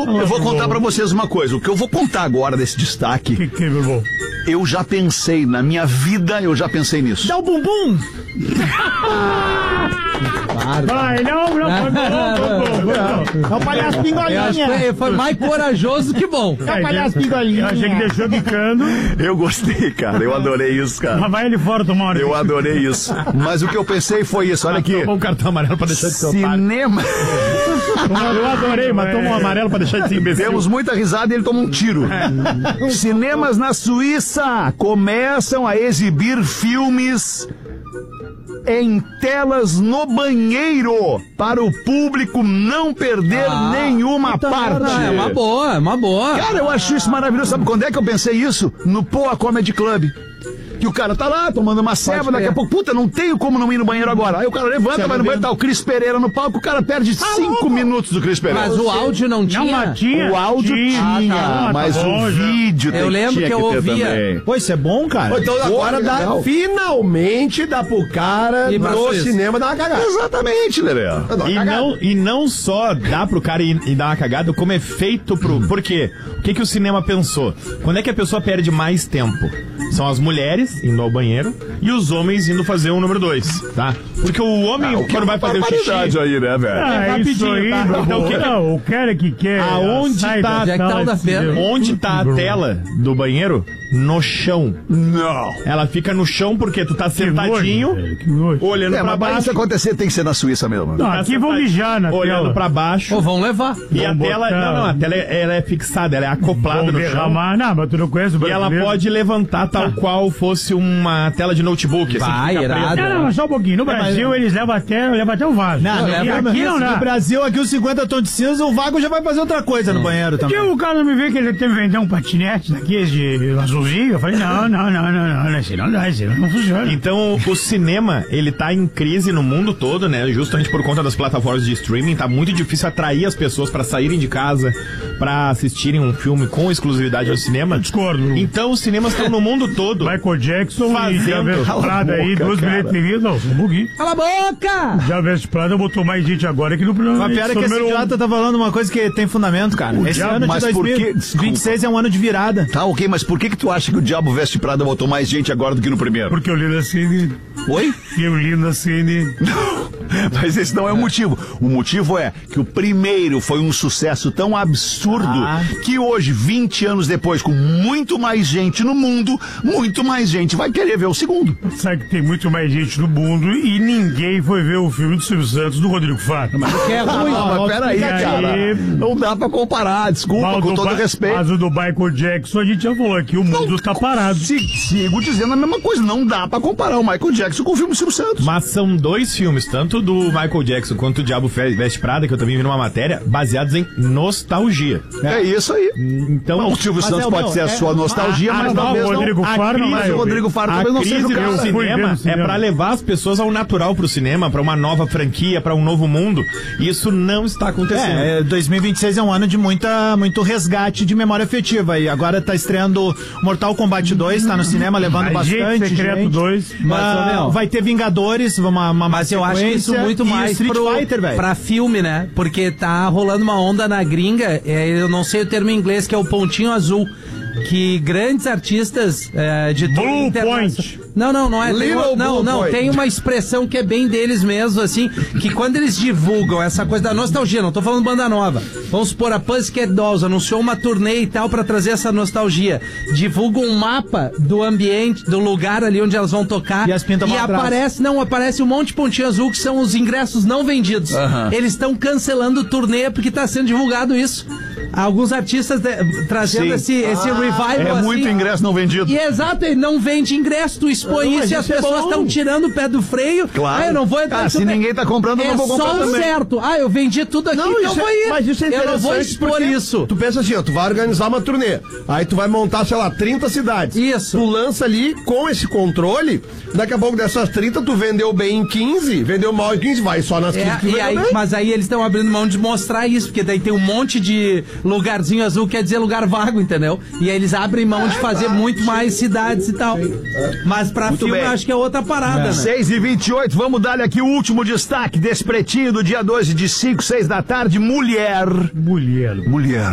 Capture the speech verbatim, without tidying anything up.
vou, eu vou contar pra vocês uma coisa. O que eu vou contar agora desse destaque... Que que, meu irmão? Eu já pensei, na minha vida, eu já pensei nisso. Dá o bumbum! Vai, não, não, não, não. É o palhaço pingolinha. Foi, foi mais corajoso que bom. É o palhaço pingolinha. Eu achei que deixou quicando. Eu gostei, cara. Eu adorei isso, cara. Mas vai ele fora tomar uma hora. Eu adorei isso. Mas o que eu pensei foi isso. Olha aqui. Tomou um cartão amarelo pra deixar de ser otário. Cinema. Eu adorei, mas tomou um amarelo pra deixar de ser imbecil. Temos muita risada e ele toma um tiro. É. Cinemas na Suíça começam a exibir filmes em telas no banheiro para o público não perder ah, nenhuma então, parte. É uma boa, é uma boa. Cara, eu acho isso maravilhoso. Sabe quando é que eu pensei isso? No Poa Comedy Club. Que o cara tá lá tomando uma ceva, daqui a pouco, puta, não tenho como não ir no banheiro agora. Aí o cara levanta, vai no banheiro, tá o Cris Pereira no palco, o cara perde tá cinco louco. minutos do Cris Pereira. Mas o áudio não tinha? Não, tinha. O áudio tinha, tinha ah, tá. mas tá bom, o vídeo eu lembro tinha que eu que ouvia. Também. Pô, isso é bom, cara. Então agora Pô, dá, legal. finalmente dá pro cara e no cinema dar uma cagada. Exatamente, Lelê. E não, e não só dá pro cara ir, ir dar uma cagada, como é feito pro... Por quê? O que que o cinema pensou? Quando é que a pessoa perde mais tempo? São as mulheres indo ao banheiro e os homens indo fazer o número dois, tá? Porque o homem, ah, quando vai fazer o xixi... aí, né, velho? Ah, é rapidinho, aí, tá? Então, o que que... Não, o cara que quer... Aonde tá, da tá da onde tá a tela do banheiro? No chão. Não. Ela fica no chão porque tu tá que sentadinho, nojo, que nojo. olhando é, pra baixo. Mas isso acontecer tem que ser na Suíça mesmo. Não, aqui vão mijar na olhando tela. pra baixo. Ou vão levar. E vão a tela, botar... não, não, a tela é, ela é fixada, ela é acoplada vão no derramar. chão. Não, mas tu não conhece o brasileiro. E ela pode levantar tal ah. qual fosse uma tela de notebook. Vai, assim, irado. Não, não, mas só um pouquinho. No Brasil, mas... eles levam até, levam até o vaso. Não, não, e leva aqui não, não. No Brasil, aqui os cinquenta tons de cinza, o vago já vai fazer outra coisa hum. no banheiro também. Porque o cara não me vê que ele teve que vender um patinete daqueles de azulzinho. Eu falei, não, não, não, não, não. Esse não dá, esse não funciona. Então, o cinema, ele tá em crise no mundo todo, né? Justamente por conta das plataformas de streaming. Tá muito difícil atrair as pessoas pra saírem de casa, pra assistirem um filme com exclusividade ao cinema. Eu discordo. Então, os cinemas estão no mundo todo. Michael Jackson fazendo. E Javés Prada aí, duas bilheterias. Não, um buguinho. Cala a boca! Javés Prada botou mais gente agora que no programa. Mas pior é que esse idiota tá falando uma coisa que tem fundamento, cara. O esse diabo, ano de mas dois mil e vinte e seis é um ano de virada. Tá, ok, mas por que que tu acha que o Diabo Veste Prada botou mais gente agora do que no primeiro? Porque eu li na C N N. Oi? Eu li na C N N. Não, mas esse não é o motivo. O motivo é que o primeiro foi um sucesso tão absurdo ah. que hoje, vinte anos depois, com muito mais gente no mundo, muito mais gente vai querer ver o segundo. Sabe que tem muito mais gente no mundo e ninguém foi ver o filme do Silvio Santos do Rodrigo Faro. Mas que é ruim. Ah, mas peraí, cara. Aí, não dá pra comparar, desculpa, com todo ba- respeito. Mas o do Michael Jackson, a gente já falou aqui, o mundo não, tá parado. Sigo dizendo a mesma coisa, não dá pra comparar o Michael Jackson com o filme do Silvio Santos. Mas são dois filmes, tanto do Michael Jackson quanto o Diabo Veste Prada, que eu também vi numa matéria, baseados em nostalgia. É, é isso aí. Então, não, o Silvio Santos é, pode não, ser a é, sua nostalgia, a, mas a, talvez o Rodrigo não. Faro não mas o Rodrigo Faro talvez não seja o caso. A crise do cinema é pra levar as pessoas ao natural pro cinema, pra uma nova franquia, pra um novo mundo. Isso não está acontecendo. É, dois mil e vinte e seis é um ano de muita, muito resgate de memória afetiva. E agora tá estreando Mortal Kombat dois, tá no cinema, levando Agente bastante Secreto gente. dois. Mas, vai ter Vingadores, uma, uma Mas eu acho que isso muito mais Street pro, Fighter, pra filme, né? Porque tá rolando uma onda na gringa, é, eu não sei o termo em inglês, que é o pontinho azul. Que grandes artistas é, de Blue Point. Não, não, não é. Tem uma, não, não, point. Tem uma expressão que é bem deles mesmo, assim, que quando eles divulgam essa coisa da nostalgia, não tô falando banda nova. Vamos supor, a Pussycat Dolls anunciou uma turnê e tal pra trazer essa nostalgia. Divulga um mapa do ambiente, do lugar ali onde elas vão tocar. E as pintam E aparece, não, aparece um monte de pontinho azul que são os ingressos não vendidos. Uh-huh. Eles estão cancelando o turnê porque tá sendo divulgado isso. Alguns artistas de, trazendo Sim. esse, esse ah, revival. É assim, muito ingresso não vendido. E exato, ele não vende ingresso, tu expõe não, isso e as pessoas estão é tirando o pé do freio. Claro. Ah, eu não vou entrar. Ah, se ninguém tá comprando, eu é não vou comprar também. É só certo. Ah, eu vendi tudo aqui, não, então vou ir. Mas isso é interessante. Eu não vou expor isso. Tu pensa assim, ó, tu vai organizar uma turnê. Aí tu vai montar, sei lá, trinta cidades. Isso. Tu lança ali com esse controle. Daqui a pouco dessas trinta, tu vendeu bem em quinze, vendeu mal em quinze, vai só nas quinze. É, que tu e aí, mas aí eles estão abrindo mão de mostrar isso, porque daí tem um monte de lugarzinho azul, quer dizer lugar vago, entendeu? E aí eles abrem mão de fazer muito mais cidades e tal. Mas pra muito filme, bem. Acho que é outra parada, é. né? seis e vinte e oito, vamos dar aqui o último destaque desse pretinho do dia doze de cinco, seis da tarde. Mulher. Mulher. Mulher.